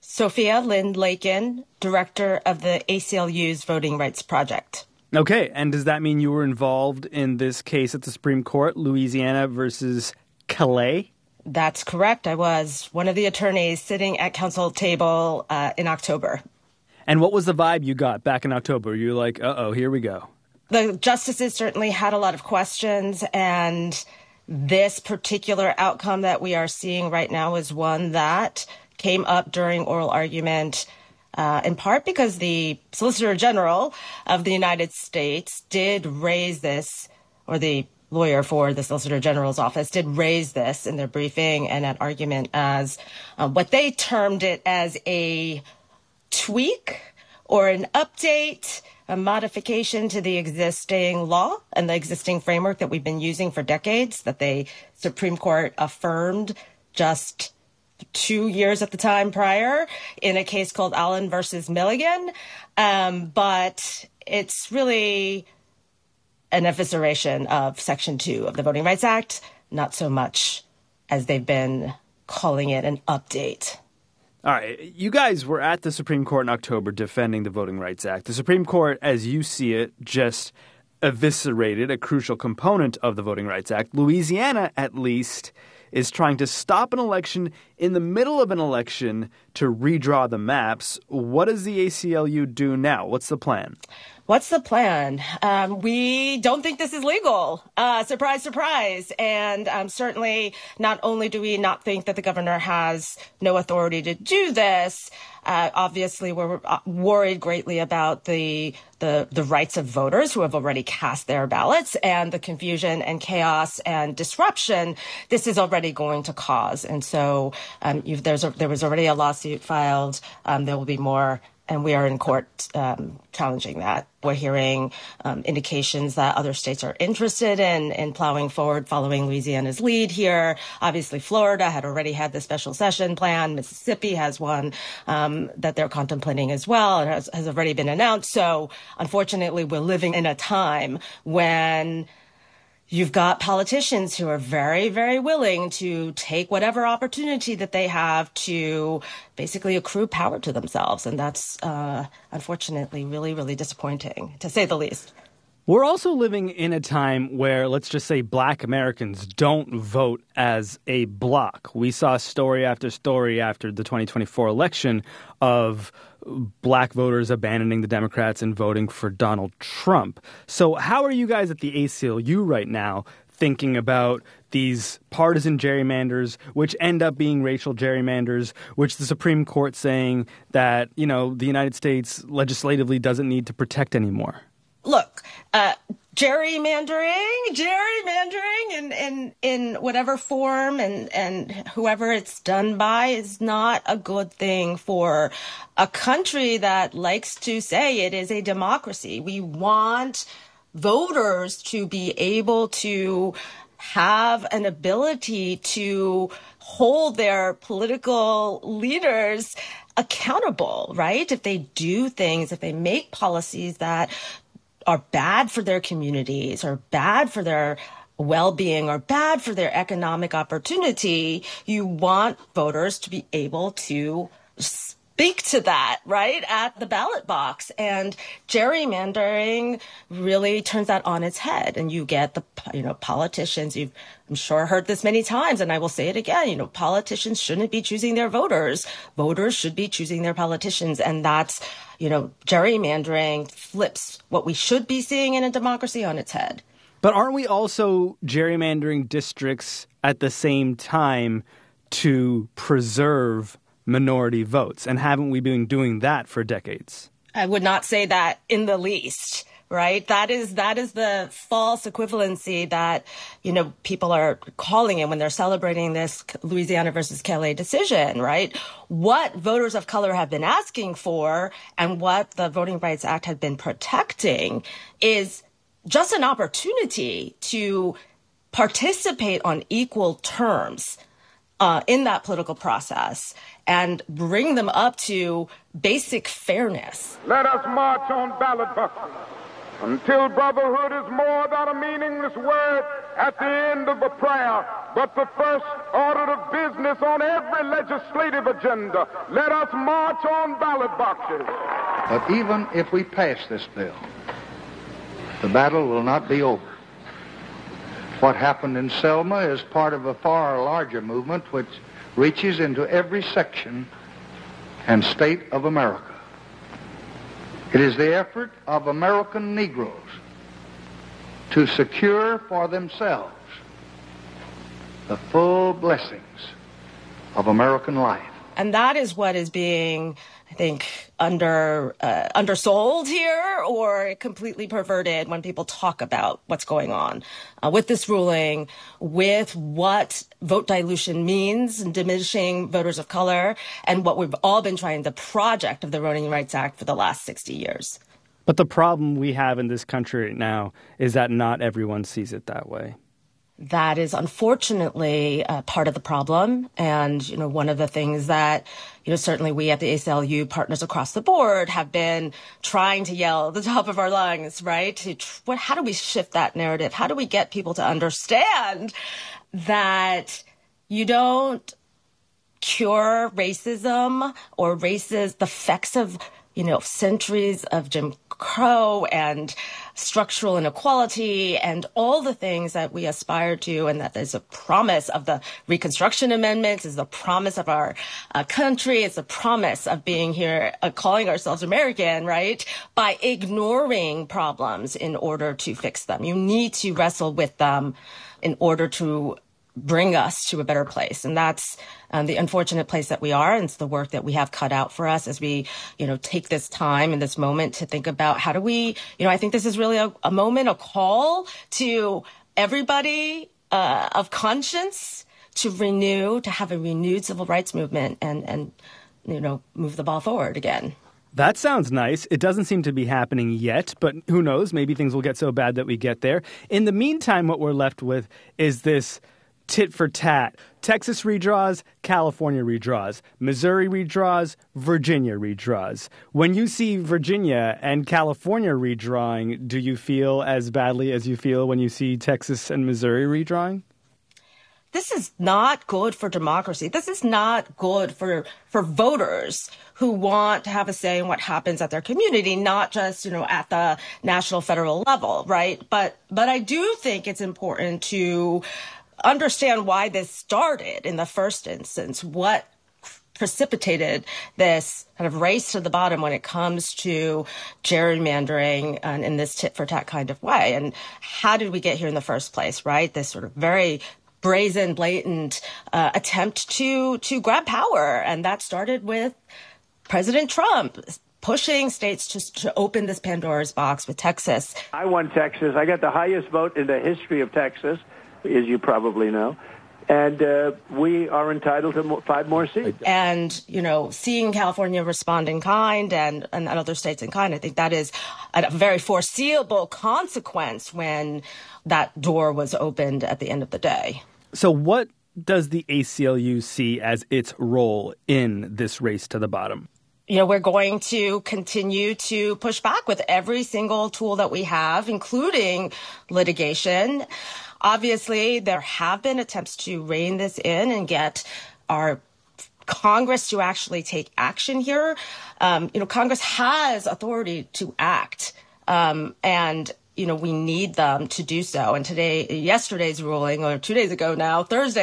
Sophia Lynn Lakin, director of the ACLU's Voting Rights Project. Okay, and does that mean you were involved in this case at the Supreme Court, Louisiana versus Calais? That's correct. I was one of the attorneys sitting at counsel table in October. And what was the vibe you got back in October? You were like, uh-oh, here we go. The justices certainly had a lot of questions, and this particular outcome that we are seeing right now is one that came up during oral argument, in part because the Solicitor General of the United States did raise this, or the lawyer for the Solicitor General's office did raise this in their briefing and at argument as what they termed it as a tweak or an update, a modification to the existing law and the existing framework that we've been using for decades, that the Supreme Court affirmed just 2 years at the time prior in a case called Allen versus Milligan. But it's really an evisceration of Section 2 of the Voting Rights Act, not so much as they've been calling it an update. All right. You guys were at the Supreme Court in October defending the Voting Rights Act. The Supreme Court, as you see it, just eviscerated a crucial component of the Voting Rights Act. Louisiana, at least, is trying to stop an election in the middle of an election to redraw the maps. What does the ACLU do now? What's the plan? What's the plan? We don't think this is legal. Surprise, surprise. And certainly not only do we not think that the governor has no authority to do this, obviously we're worried greatly about the rights of voters who have already cast their ballots and the confusion and chaos and disruption this is already going to cause. And so there was already a lawsuit filed. There will be more. And we are in court challenging that. We're hearing indications that other states are interested in plowing forward, following Louisiana's lead here. Obviously, Florida had already had the special session plan. Mississippi has one that they're contemplating as well and has already been announced. So, unfortunately, we're living in a time when you've got politicians who are very, very willing to take whatever opportunity that they have to basically accrue power to themselves. And that's unfortunately really, really disappointing, to say the least. We're also living in a time where, let's just say, Black Americans don't vote as a bloc. We saw story after story after the 2024 election of Black voters abandoning the Democrats and voting for Donald Trump. So how are you guys at the ACLU right now thinking about these partisan gerrymanders, which end up being racial gerrymanders, which the Supreme Court saying that, the United States legislatively doesn't need to protect anymore? Look, gerrymandering in whatever form and whoever it's done by is not a good thing for a country that likes to say it is a democracy. We want voters to be able to have an ability to hold their political leaders accountable, right? If they do things, if they make policies that are bad for their communities or bad for their well-being or bad for their economic opportunity, you want voters to be able to speak to that, right, at the ballot box. And gerrymandering really turns that on its head. And you get the, politicians, you've, I'm sure, heard this many times, and I will say it again, politicians shouldn't be choosing their voters. Voters should be choosing their politicians. And that's, gerrymandering flips what we should be seeing in a democracy on its head. But aren't we also gerrymandering districts at the same time to preserve minority votes? And haven't we been doing that for decades? I would not say that in the least, right? That is the false equivalency that, people are calling it when they're celebrating this Louisiana versus Calais decision, right? What voters of color have been asking for and what the Voting Rights Act had been protecting is just an opportunity to participate on equal terms in that political process and bring them up to basic fairness. Let us march on ballot boxes. until brotherhood is more than a meaningless word at the end of a prayer, but the first order of business on every legislative agenda. Let us march on ballot boxes. But even if we pass this bill, the battle will not be over. What happened in Selma is part of a far larger movement which reaches into every section and state of America. It is the effort of American Negroes to secure for themselves the full blessings of American life. And that is what is being, I think, undersold here or completely perverted when people talk about what's going on with this ruling, with what vote dilution means and diminishing voters of color, and what we've all been trying, the project of the Voting Rights Act for the last 60 years. But the problem we have in this country right now is that not everyone sees it that way. That is unfortunately part of the problem. And, one of the things that, certainly we at the ACLU, partners across the board, have been trying to yell at the top of our lungs, right? How do we shift that narrative? How do we get people to understand that you don't cure racism or the effects of, centuries of Jim Crow and structural inequality and all the things that we aspire to, and that there's a promise of the Reconstruction Amendments, is the promise of our country, it's the promise of being here, calling ourselves American, right? By ignoring problems in order to fix them. You need to wrestle with them in order to bring us to a better place. And that's the unfortunate place that we are. And it's the work that we have cut out for us as we, take this time and this moment to think about how do we, I think this is really a moment, a call to everybody of conscience to have a renewed civil rights movement and move the ball forward again. That sounds nice. It doesn't seem to be happening yet, but who knows? Maybe things will get so bad that we get there. In the meantime, what we're left with is this tit for tat. Texas redraws, California redraws, Missouri redraws, Virginia redraws. When you see Virginia and California redrawing, do you feel as badly as you feel when you see Texas and Missouri redrawing? This is not good for democracy. This is not good for voters who want to have a say in what happens at their community, not just, at the national federal level, right? But I do think it's important to understand why this started in the first instance, what precipitated this kind of race to the bottom when it comes to gerrymandering and in this tit-for-tat kind of way. And how did we get here in the first place, right? This sort of very brazen, blatant attempt to grab power. And that started with President Trump pushing states to open this Pandora's box with Texas. I won Texas. I got the highest vote in the history of Texas, as you probably know. And we are entitled to 5 more seats. And, seeing California respond in kind and other states in kind, I think that is a very foreseeable consequence when that door was opened at the end of the day. So what does the ACLU see as its role in this race to the bottom? We're going to continue to push back with every single tool that we have, including litigation. Obviously, there have been attempts to rein this in and get our Congress to actually take action here. Congress has authority to act, and we need them to do so. And yesterday's ruling, or 2 days ago now,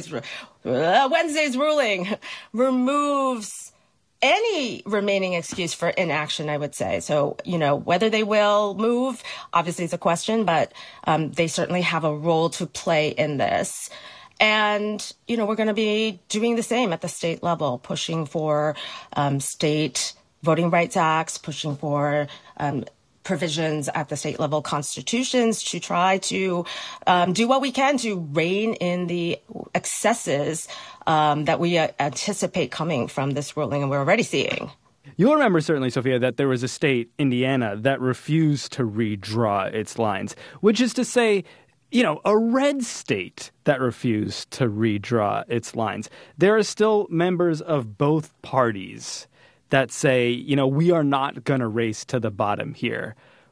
Wednesday's ruling removes any remaining excuse for inaction, I would say. So, whether they will move, obviously is a question, but they certainly have a role to play in this. And, we're going to be doing the same at the state level, pushing for state voting rights acts, pushing for provisions at the state level constitutions to try to do what we can to rein in the excesses that we anticipate coming from this ruling, and we're already seeing. You'll remember certainly, Sophia, that there was a state, Indiana, that refused to redraw its lines, which is to say, a red state that refused to redraw its lines. There are still members of both parties that say, we are not going to race to the bottom here.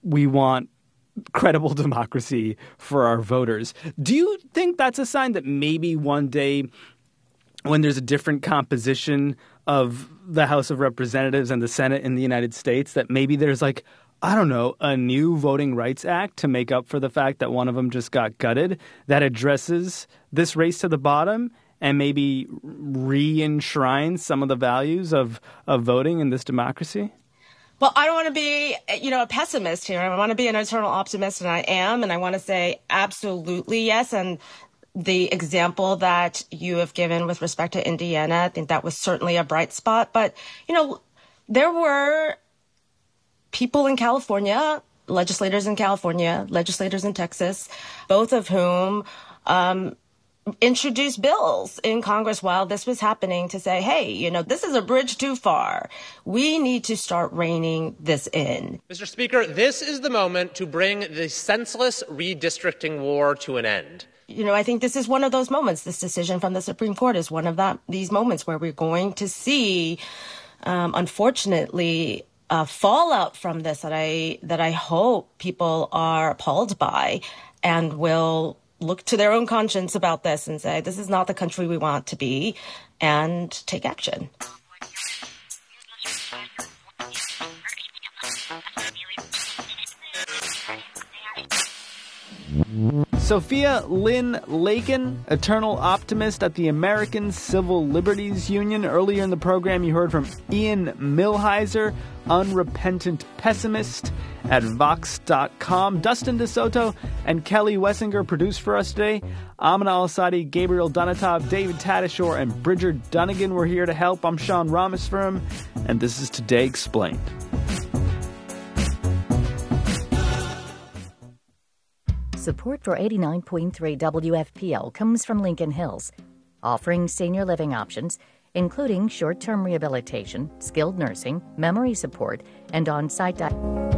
we want credible democracy for our voters. Do you think that's a sign that maybe one day when there's a different composition of the House of Representatives and the Senate in the United States, that maybe there's like, I don't know, a new Voting Rights Act to make up for the fact that one of them just got gutted that addresses this race to the bottom and maybe re-enshrines some of the values of voting in this democracy? Well, I don't want to be, a pessimist here. I want to be an eternal optimist, and I am. And I want to say absolutely yes. And the example that you have given with respect to Indiana, I think that was certainly a bright spot. But, there were people in California, legislators in California, legislators in Texas, both of whom introduced bills in Congress while this was happening to say, hey, this is a bridge too far. We need to start reining this in. Mr. Speaker, this is the moment to bring the senseless redistricting war to an end. I think this is one of those moments. This decision from the Supreme Court is one of these moments where we're going to see, unfortunately, fallout from this that I hope people are appalled by and will look to their own conscience about this and say, this is not the country we want to be, and take action. Sophia Lynn Lakin, eternal optimist at the American Civil Liberties Union. Earlier in the program, you heard from Ian Millhiser, unrepentant pessimist at Vox.com. Dustin DeSoto and Kelly Wessinger produced for us today. Amina Al-Asadi, Gabriel Donatov, David Tadashore, and Bridger Dunnigan were here to help. I'm Sean Rameswaram, and this is Today Explained. Support for 89.3 WFPL comes from Lincoln Hills, offering senior living options, including short-term rehabilitation, skilled nursing, memory support, and on-site